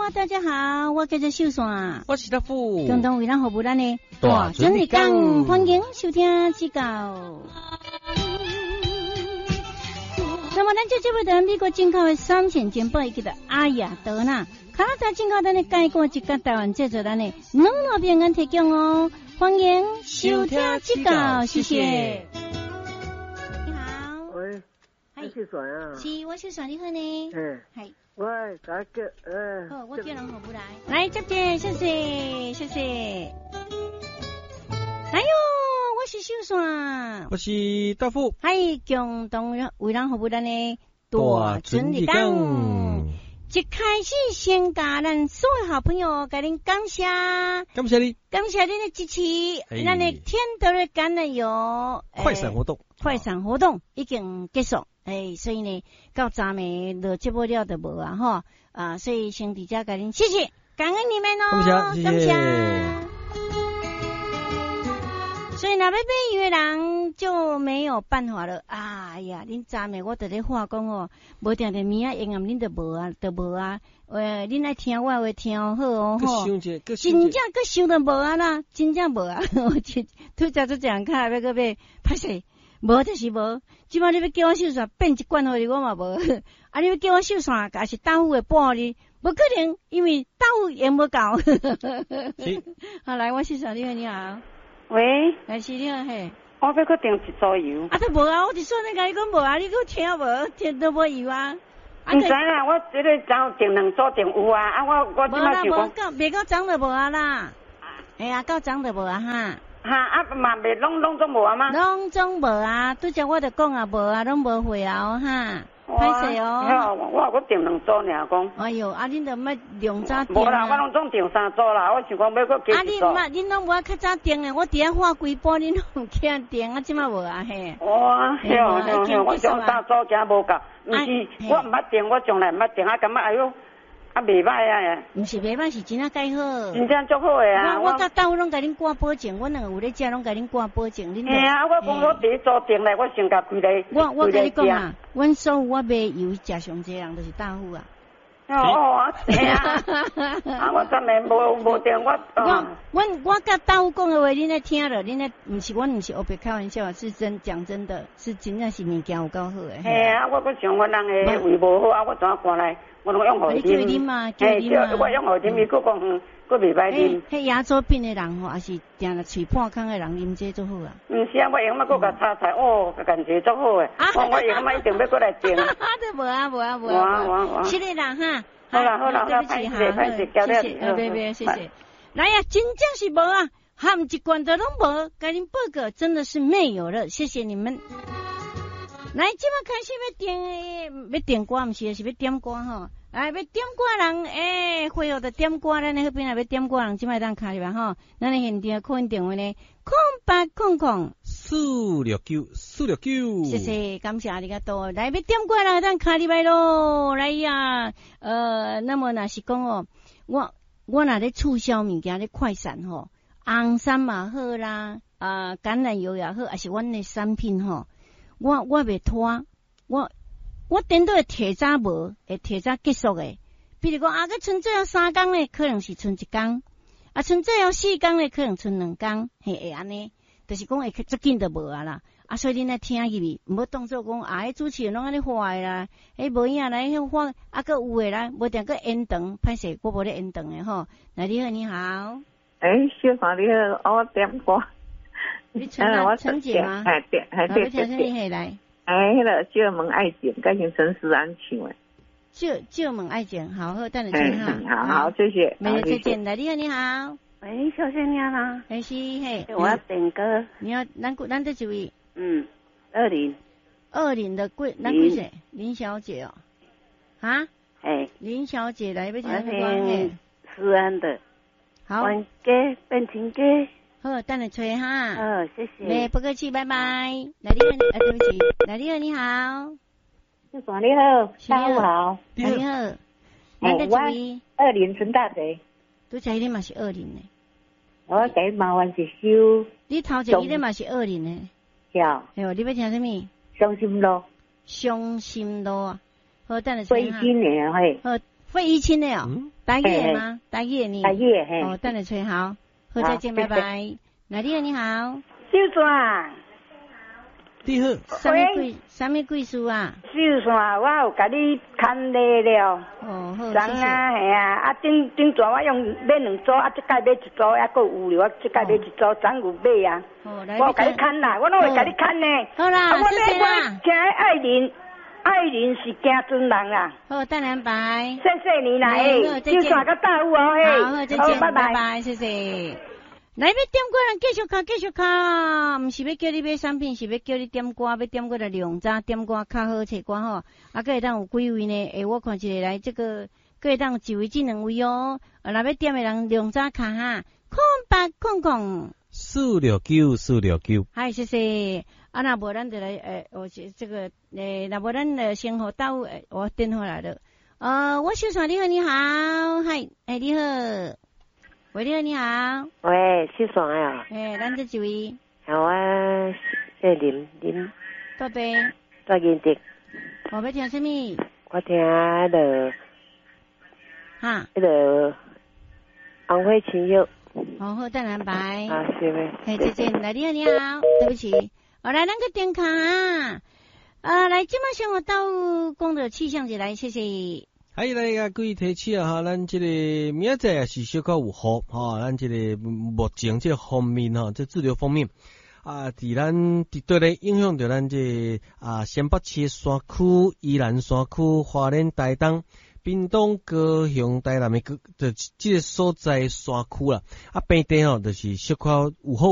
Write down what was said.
Hello， 大家好，我叫做秀山， 我是大富， 共同为咱服务咱的大准日讲，欢迎收听指教。那么，咱这节目的美国进口的3线煎包，叫做阿雅德纳，卡拉达进口咱的介绍一个台湾制作咱的两路平安提供哦，欢迎收听指教，谢谢。你好， 喂，你是谁啊？ 是，我是谁？你好呢？系。 喂，大家好，我叫人何不来？来，接见，谢谢，谢谢。哎呦，我是秀山， 我是大富， 系共同为人服务咱的大准日讲。一开始先甲咱所有好朋友，甲恁感谢， 感谢你， 感谢恁的支持。咱的天德的橄榄油快闪活动， 快闪活动已经结束。所以呢，到昨暝落节目了就无啊吼啊，所以先伫遮甲恁谢谢，感恩你们哦，感谢。所以若要买鱼的人就没有办法了。哎呀，恁昨暝我伫咧话讲哦，无定定明仔阴暗恁就无啊，就无啊。恁爱听我话听好哦吼。真正佫想都无啊啦，真正无啊。拄则这样看要佫买拍摄。无就是无，即摆你要叫我秀伞变一罐互你，我嘛无。啊，你要叫我秀伞，也是大户的半哩，无可能，因为大户也无够。好，来，我秀伞，你好，你好。 喂， 来是你好嘿。 我要去订一组油。 啊，都无啊，我就说你甲你讲无啊，你佫听无，听都无油啊。 唔知啦，我这个早订2组订有啊，啊我即摆就讲， 未到涨就无啊啦。哎呀，到涨就无啊哈。 哈啊嘛未拢总无啊吗？ 拢总无啊，拄则我就讲啊无啊，拢无会啊哈，歹势哦。 我订2组尔讲。 哎哟，啊恁著莫量早订。 无啦，我拢总订3组啦，我想讲要搁加一组。 恁拢无较早订诶，我伫遐画规波，恁拢起来订啊，即摆无啊嘿。 哇，我想3组惊无够，毋是我毋捌订，我从来毋捌订啊，感觉哎哟。啊，袂歹啊！ 毋是袂歹，是真啊介好， 真正足好诶啊！ 我甲豆拢甲恁挂保证，阮两个有咧食，拢甲恁挂保证，恁。 嘿啊，我讲我第一组订来，我先甲规个。 我甲你讲啊，阮所有我买油食上济人就是大户啊。 哦，嘿啊！啊，我真诶无订我甲大户讲诶话，恁咧听了，恁咧毋是阮毋是黑白开玩笑，是讲真的，是真正是物件有够好诶。 嘿啊，我阁想阮人诶胃无好啊，我怎啊赶来？我拢用好啉，我用好啉，伊佫讲佫袂歹啉。 迄牙周病的人吼，也是定了喙破空的人啉这足好啊。 毋是啊，我用佫甲炒菜，哦，感觉足好诶。我用一定要佫来订。 都无啊。是的啦哈。 好啦， 对不起哈，谢谢。来呀，真正是无啊，含一罐都拢无，甲恁报告真的是没有了，谢谢你们。来，即摆开始要点歌，毋是要点歌吼。来，要点歌人，会后的点歌，咱迄边也要点歌人，即摆当卡入来吼。咱的现场扣印电话呢，0800 469。 谢谢，感谢阿里嘎多。来，要点歌人当卡入来咯。来呀，那么若是讲哦，我若咧促销物件咧快闪吼，红参嘛好啦，橄榄油也好，还是阮的产品吼。我袂拖，我顶多会提早无，会提早结束诶。比如讲佮剩最后3天咧，可能是剩1天；剩最后4天咧，可能剩2天，会安尼。就是讲会足紧就无啊啦。所以恁来听入去，毋好当作讲迄主持人拢安尼话诶啦，无影来迄话佮有诶啦，无定佮延长，歹势我无咧延长诶吼。那你好，你好。 小芳你好，我点歌。 你陈姐吗？ 对。 你来。 迄个借问爱情，改成陈思安唱诶。 借问爱情，好，等你听哈。 好，谢谢。 没有再见，来，你好，你好。 喂，小姐你好啦。 是嘿。 我要点歌。 你要咱这几位？20的贵，咱贵谁？林小姐哦。啊？林小姐来，要听什么？ 思安的。 好。 玩歌变情歌。 好，等你吹哈。 谢谢。 不客气，拜拜。来，对不起，来，你好。 你好，下午好。 你好。 我20陈大贼。 拄才迄个嘛是20呢。 我第麻烦是收。 你头前迄个嘛是20呢。 是啊。 你要听什么？ 伤心路。 伤心路啊。好，等你吹哈。 费1千的嘿。 费1000的哦。 台语的吗？台语的你。 台语的嘿。 哦，等下吹好，好再见，拜拜。那你好。 秀山。 你好。 什么贵事啊？ 秀山，我有甲你牵累了。 哦，好， 谢谢。嘿啊，顶阵我用买2组，这届买1组，还佫有留，这届买1组，昨有买啊。我甲你牵啦，我拢会甲你牵呢。 好啦，谢谢啦。 请爱玲是行尊人啦。 好，等下拜。 谢谢你啦，秀山甲大夫哦， 好，再见，拜拜，谢谢。来要点歌人继续卡，毋是要叫你买产品，是要叫你点歌，要点歌的量早点歌较好找歌吼。啊，佮会当有几位呢？我看一个来这个，佮会当有一位至2位哦。若要点的人量早卡哈，0800 469。 嗨，谢谢。啊，若无咱就来这个若无咱先互到我电话来了。我秀山你好，嗨，你好。喂，你好。 喂，秀山啊。 咱这一位。 我林。 多边。 多认得。 我要听什么？ 我听迄个。 哈。 迄个。红花青药。 好，等下拜。 啊，是咩？ 再见。来，你好，对不起。来，咱个点卡啊。来，今麦先我到讲的气象节来，谢谢。 来个各位提起啊哈，咱这个明仔也是小可有好哈，咱这个目前这方面哈，这治疗方面啊，伫咱绝对咧影响到咱这新北市山区、宜兰山区、花莲台东、屏东、高雄、台南的这个所在山区啦，平地吼就是小可有好。